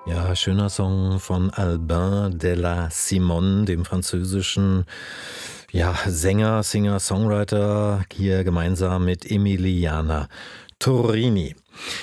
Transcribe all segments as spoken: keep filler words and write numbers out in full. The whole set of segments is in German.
Ja, schöner Song von Albin de la Simone, dem französischen ja, Sänger, Singer, Songwriter, hier gemeinsam mit Emiliana Torrini.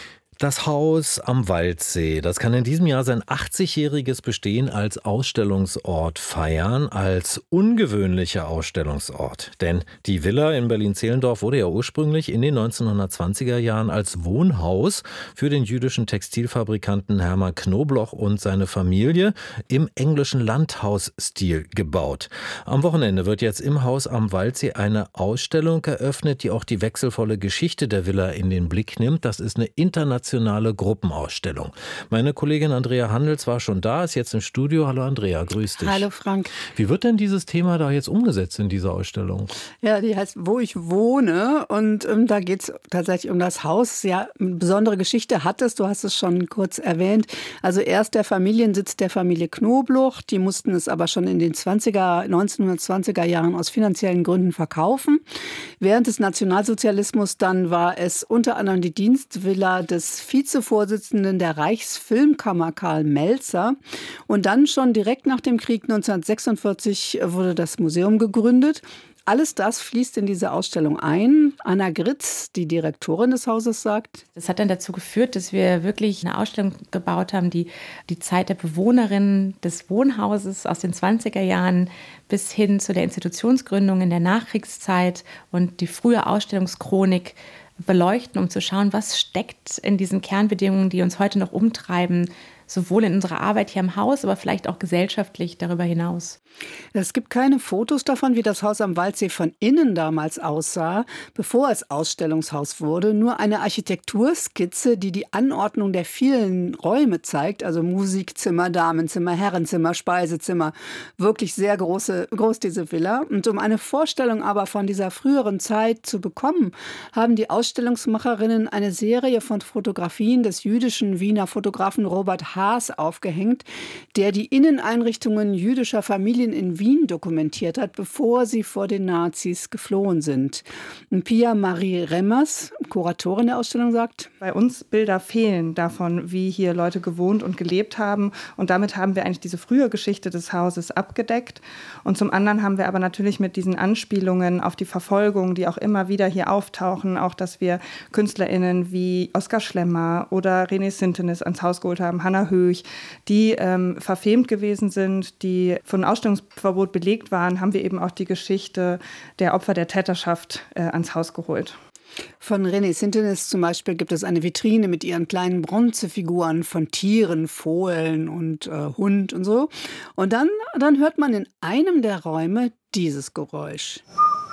Das Haus am Waldsee, das kann in diesem Jahr sein achtzigjähriges Bestehen als Ausstellungsort feiern, als ungewöhnlicher Ausstellungsort. Denn die Villa in Berlin-Zehlendorf wurde ja ursprünglich in den neunzehnhundertzwanziger Jahren als Wohnhaus für den jüdischen Textilfabrikanten Hermann Knobloch und seine Familie im englischen Landhausstil gebaut. Am Wochenende wird jetzt im Haus am Waldsee eine Ausstellung eröffnet, die auch die wechselvolle Geschichte der Villa in den Blick nimmt. Das ist eine internationale Gruppenausstellung. Meine Kollegin Andrea Handels war schon da, ist jetzt im Studio. Hallo Andrea, grüß dich. Hallo Frank. Wie wird denn dieses Thema da jetzt umgesetzt in dieser Ausstellung? Ja, die heißt Wo ich wohne und ähm, da geht es tatsächlich um das Haus. Ja, eine besondere Geschichte hat es, du hast es schon kurz erwähnt. Also erst der Familiensitz der Familie Knobloch, die mussten es aber schon in den zwanziger, neunzehnhundertzwanziger Jahren aus finanziellen Gründen verkaufen. Während des Nationalsozialismus dann war es unter anderem die Dienstvilla des Vizevorsitzenden der Reichsfilmkammer Karl Melzer. Und dann schon direkt nach dem Krieg neunzehnhundertsechsundvierzig wurde das Museum gegründet. Alles das fließt in diese Ausstellung ein. Anna Gritz, die Direktorin des Hauses, sagt: Das hat dann dazu geführt, dass wir wirklich eine Ausstellung gebaut haben, die die Zeit der Bewohnerinnen des Wohnhauses aus den zwanziger Jahren bis hin zu der Institutionsgründung in der Nachkriegszeit und die frühe Ausstellungschronik beleuchten, um zu schauen, was steckt in diesen Kernbedingungen, die uns heute noch umtreiben, sowohl in unserer Arbeit hier im Haus, aber vielleicht auch gesellschaftlich darüber hinaus. Es gibt keine Fotos davon, wie das Haus am Waldsee von innen damals aussah, bevor es Ausstellungshaus wurde. Nur eine Architekturskizze, die die Anordnung der vielen Räume zeigt, also Musikzimmer, Damenzimmer, Herrenzimmer, Speisezimmer. Wirklich sehr große, groß diese Villa. Und um eine Vorstellung aber von dieser früheren Zeit zu bekommen, haben die Ausstellungsmacherinnen eine Serie von Fotografien des jüdischen Wiener Fotografen Robert Haas aufgehängt, der die Inneneinrichtungen jüdischer Familien in Wien dokumentiert hat, bevor sie vor den Nazis geflohen sind. Und Pia Marie Remmers, Kuratorin der Ausstellung, sagt: Bei uns Bilder fehlen davon, wie hier Leute gewohnt und gelebt haben. Und damit haben wir eigentlich diese frühe Geschichte des Hauses abgedeckt. Und zum anderen haben wir aber natürlich mit diesen Anspielungen auf die Verfolgung, die auch immer wieder hier auftauchen, auch dass wir KünstlerInnen wie Oskar Schlemmer oder René Sintenis ans Haus geholt haben, Hannah Höch, die ähm, verfemt gewesen sind, die von Ausstellungsverbot belegt waren, haben wir eben auch die Geschichte der Opfer der Täterschaft äh, ans Haus geholt. Von René Sintenis zum Beispiel gibt es eine Vitrine mit ihren kleinen Bronzefiguren von Tieren, Fohlen und äh, Hund und so. Und dann, dann hört man in einem der Räume dieses Geräusch.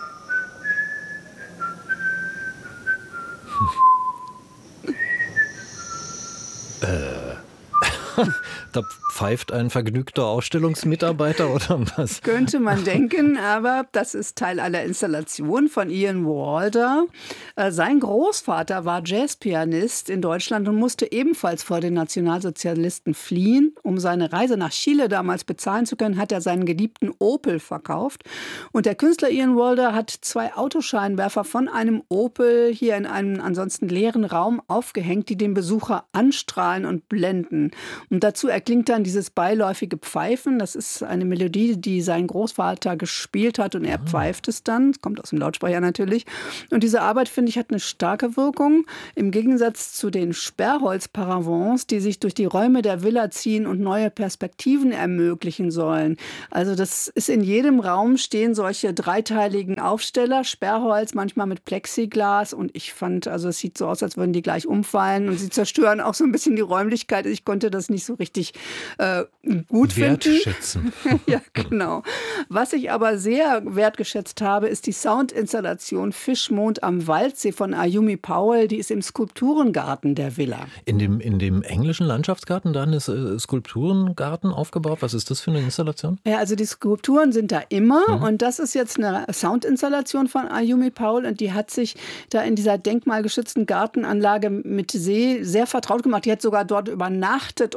äh... Da pfeift ein vergnügter Ausstellungsmitarbeiter oder was? Könnte man denken, aber das ist Teil einer Installation von Ian Walder. Sein Großvater war Jazzpianist in Deutschland und musste ebenfalls vor den Nationalsozialisten fliehen. Um seine Reise nach Chile damals bezahlen zu können, hat er seinen geliebten Opel verkauft. Und der Künstler Ian Walder hat zwei Autoscheinwerfer von einem Opel hier in einem ansonsten leeren Raum aufgehängt, die den Besucher anstrahlen und blenden. Und dazu erklingt dann dieses beiläufige Pfeifen. Das ist eine Melodie, die sein Großvater gespielt hat und er pfeift es dann. Das kommt aus dem Lautsprecher natürlich. Und diese Arbeit, finde ich, hat eine starke Wirkung. Im Gegensatz zu den Sperrholz-Paravents, die sich durch die Räume der Villa ziehen und neue Perspektiven ermöglichen sollen. Also das ist in jedem Raum stehen solche dreiteiligen Aufsteller, Sperrholz, manchmal mit Plexiglas. Und ich fand, also es sieht so aus, als würden die gleich umfallen. Und sie zerstören auch so ein bisschen die Räumlichkeit. Ich konnte das nicht so richtig äh, gut wertschätzen. finden. Ja, genau. Was ich aber sehr wertgeschätzt habe, ist die Soundinstallation Fischmond am Waldsee von Ayumi Powell. Die ist im Skulpturengarten der Villa. In dem, in dem englischen Landschaftsgarten, da ist äh, Skulpturengarten aufgebaut. Was ist das für eine Installation? Ja, also die Skulpturen sind da immer. Mhm. Und das ist jetzt eine Soundinstallation von Ayumi Powell. Und die hat sich da in dieser denkmalgeschützten Gartenanlage mit See sehr vertraut gemacht. Die hat sogar dort übernachtet, um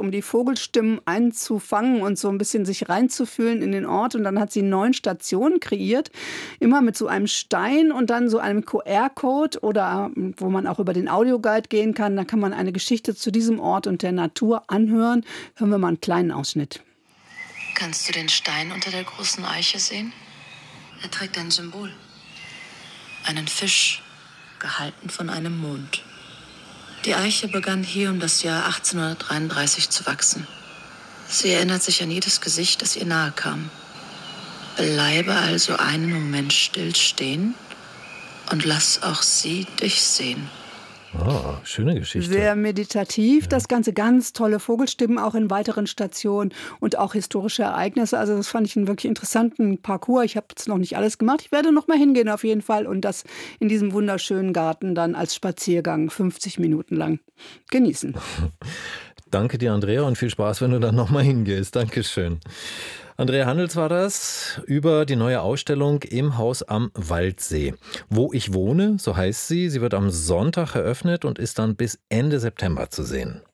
um die Vogelstimmen einzufangen und so ein bisschen sich reinzufühlen in den Ort. Und dann hat sie neun Stationen kreiert, immer mit so einem Stein und dann so einem Q R-Code oder wo man auch über den Audioguide gehen kann. Da kann man eine Geschichte zu diesem Ort und der Natur anhören. Hören wir mal einen kleinen Ausschnitt. Kannst du den Stein unter der großen Eiche sehen? Er trägt ein Symbol. Einen Fisch, gehalten von einem Mond. Die Eiche begann hier um das Jahr achtzehnhundertdreiunddreißig zu wachsen. Sie erinnert sich an jedes Gesicht, das ihr nahe kam. Bleibe also einen Moment still stehen und lass auch sie dich sehen. Oh, schöne Geschichte. Sehr meditativ. Das Ganze ganz tolle Vogelstimmen auch in weiteren Stationen und auch historische Ereignisse. Also das fand ich einen wirklich interessanten Parcours. Ich habe jetzt noch nicht alles gemacht. Ich werde noch mal hingehen auf jeden Fall und das in diesem wunderschönen Garten dann als Spaziergang fünfzig Minuten lang genießen. Danke dir, Andrea, und viel Spaß, wenn du dann noch mal hingehst. Dankeschön. Andrea Handels war das über die neue Ausstellung im Haus am Waldsee. Wo ich wohne, so heißt sie. Sie wird am Sonntag eröffnet und ist dann bis Ende September zu sehen.